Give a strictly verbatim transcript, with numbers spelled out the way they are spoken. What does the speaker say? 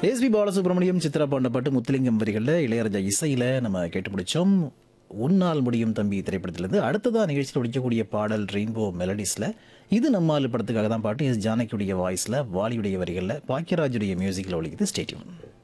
SP Balasubramaniam, Chitra பாண்டப்பட்டு, Muthulingam வரிகளில் இளையராஜா இசையில் நம்ம கேட்டு முடிச்சோம். உன்னால் முடியும் தம்பி திரைப்படத்திலிருந்து. அடுத்ததாக நிகழ்ச்சியில் ஒழிக்கக்கூடிய பாடல் ரெயின்போ மெலடிஸில் இது நம்மால் படத்துக்காக தான் பாட்டு. எஸ் ஜானகியுடைய வாய்ஸில், வாலியுடைய வரிகளில், பாக்கியராஜுடைய மியூசிக்கில் ஒழிக்குது. ஸ்டேட்யூன்.